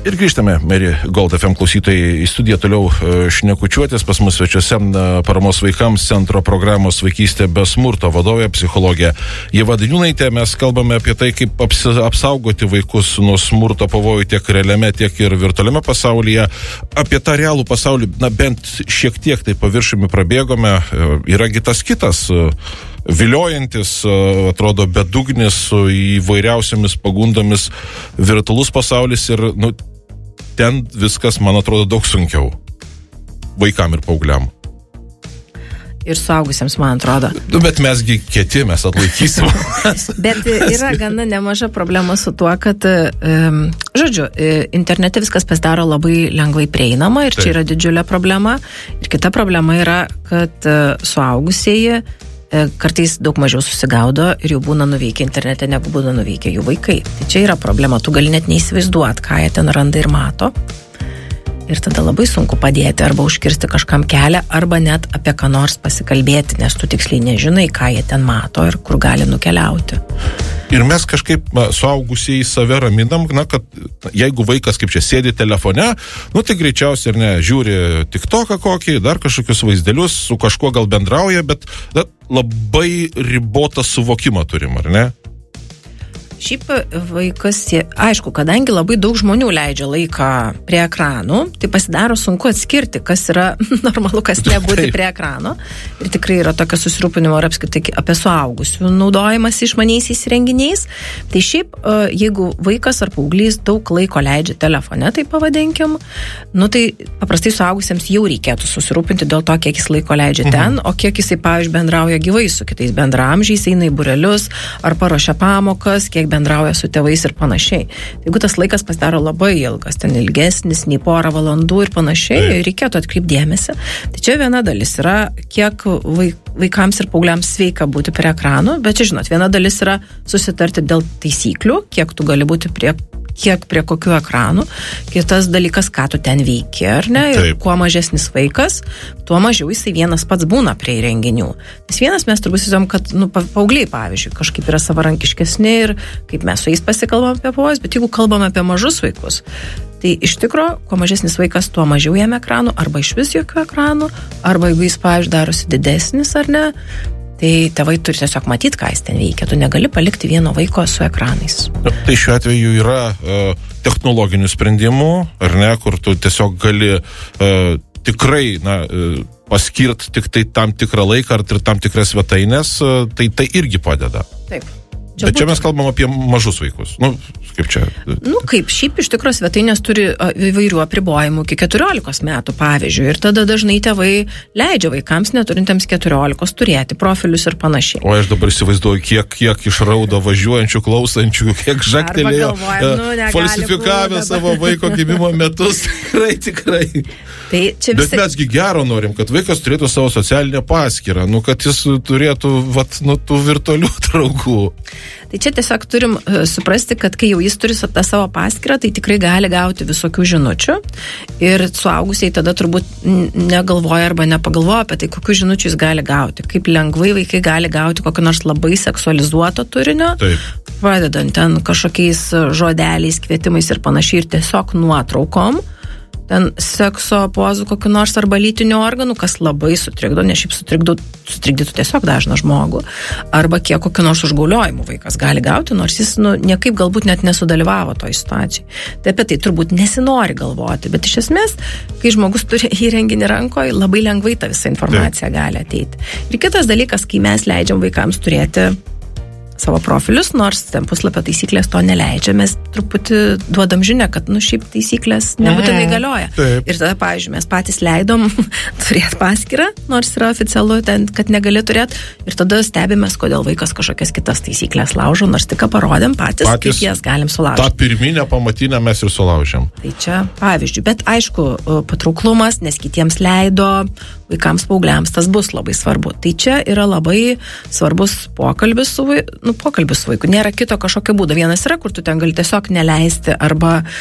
Ir grįžtame, Meri Gold FM klausytojai, į studiją toliau šnekučiuotės. Pas mus svečiuose paramos vaikams centro programos Vaikystė be smurto vadovė, psichologė Ieva Daniūnaitė. Mes kalbame apie tai, kaip apsaugoti vaikus nuo smurto pavojų tiek realiame, tiek ir virtualiame pasaulyje. Apie tą realų pasaulį, bent šiek tiek tai paviršimi prabėgome. Yragi tas kitas viliojantis, atrodo, bedugnis su įvairiausiamis pagundomis virtualus pasaulis ir, ten viskas, man atrodo, daug sunkiau. Vaikam ir paaugliam. Ir suaugusiems, man atrodo. Bet mesgi kieti, mes atlaikysim. Bet yra gana nemaža problema su tuo, kad, internete viskas pasidaro labai lengvai prieinama ir čia yra didžiulė problema. Ir kita problema yra, kad suaugusieji kartais daug mažiau susigaudo ir jau būna nuveikę internete, negu būna nuveikę jų vaikai. Tai čia yra problema, tu gali net neįsivaizduot, ką jie ten randa ir mato. Ir tada labai sunku padėti arba užkirsti kažkam kelią, arba net apie ką nors pasikalbėti, nes tu tiksliai nežinai, ką jie ten mato ir kur gali nukeliauti. Ir mes kažkaip suaugusieji save raminam, kad jeigu vaikas kaip čia sėdi telefone, tai greičiausiai ir žiūri TikToką kokį, dar kažkokius vaizdelius, su kažkuo gal bendrauja, bet labai ribotą suvokimą turim, ar ne? Šiaip vaikas, aišku, kadangi labai daug žmonių leidžia laiką prie ekranų, tai pasidaro sunku atskirti, kas yra normalu, kas nebūti prie ekrano. Ir tikrai yra tokio susirūpinimo ir apskritai apie suaugusių naudojimas išmaniaisiais įrenginiais. Tai šiaip, jeigu vaikas ar paauglys daug laiko leidžia telefone, tai pavadinkim, tai paprastai suaugusiems jau reikėtų susirūpinti dėl to, kiek jis laiko leidžia ten, o kiek jisai, pavyzdžiui, bendrauja gyvai su kitais bendraamžiais, eina į būrelius, ar paruošia pamokas, kiek bendrauja su tėvais ir panašiai. Jeigu tas laikas pasidaro labai ilgas, ten ilgesnis, nei porą valandų ir panašiai, reikėtų atkreipti dėmesį. Tai čia viena dalis yra, kiek vaikams ir paaugliams sveika būti prie ekranų, bet čia, žinot, viena dalis yra susitarti dėl taisyklių, kiek tu gali būti prie kokių ekranų. Kitas dalykas, ką tu ten veiki, ar ne? Ir kuo mažesnis vaikas, tuo mažiau jisai vienas pats būna prie įrenginių. Nes vienas mes turbūt įsivaizduojam, kad paaugliai, pavyzdžiui, kažkaip yra savarankiškesni ir kaip mes su jais pasikalbam apie pavojus, bet jeigu kalbam apie mažus vaikus, tai iš tikro, kuo mažesnis vaikas, tuo mažiau jam ekranų, arba iš vis jokių ekranų, arba jeigu jis, pavyzdžiui, darosi didesnis, ar ne, tai tėvai turi tiesiog matyti, ką jis ten veikia. Tu negali palikti vieno vaiko su ekranais. Tai šiuo atveju yra technologinių sprendimų, ar ne, kur tu tiesiog gali tikrai, paskirt tik tai tam tikrą laiką ar tam tikras svetainės, tai irgi padeda. Taip. Bet čia mes kalbam apie mažus vaikus. Kaip čia? Kaip šiaip iš tikrųjų svetainės turi įvairių apribojimų iki 14 metų, pavyzdžiui. Ir tada dažnai tėvai leidžia vaikams neturintiems 14 turėti profilius ir panašiai. O aš dabar įsivaizduoju, kiek išraudo važiuojančių, klausančių, kiek žagtelėjo, falsifikavę savo vaiko gimimo metus. Tikrai. Bet mesgi gero norim, kad vaikas turėtų savo socialinę paskyrą, kad jis turėtų tų virtualių draugų. Tai čia tiesiog turim suprasti, kad kai jau jis turi tą savo paskyrą, tai tikrai gali gauti visokių žinučių ir suaugusiai tada turbūt negalvoja arba nepagalvoja apie tai, kokių žinučių jis gali gauti, kaip lengvai vaikai gali gauti kokio nors labai seksualizuoto turinio, pradedant ten kažkokiais žodeliais, kvietimais ir panašiai ir tiesiog nuotraukom, ten sekso pozų kokiu nors arba lytinių organų, kas labai sutrikdo, nes šiaip sutrikdytų tiesiog dažną žmogų, arba kiek kokiu nors užgauliojimų vaikas gali gauti, nors jis niekaip galbūt net nesudalyvavo toj situacijai. Tai apie tai turbūt nesinori galvoti, bet iš esmės, kai žmogus turi įrenginį rankoje, labai lengvai ta visa informacija gali ateiti. Ir kitas dalykas, kai mes leidžiam vaikams turėti savo profilius, nors ten puslapio taisyklės to neleidžia, mes truputį duodam žinią, kad šiaip taisyklės nebūtinai galioja. Ir tada, pavyzdžiui, mes patys leidom turėti paskyrą, nors yra oficialu ten, kad negali turėti, ir tada stebimės, kodėl vaikas kažkokias kitas taisyklės laužo, nors tik parodėm patys kaip jas galim sulaužyti. Ta pirminę pamatinę mes ir sulaužėm. Tai čia pavyzdžiui, bet aišku, patrauklumas, nes kitiems leido, vaikams, paaugliams, tas bus labai svarbu. Tai čia yra labai svarbus pokalbis su vaiku. Nėra kito kažkokio būdo. Vienas yra, kur tu ten gali tiesiog neleisti arba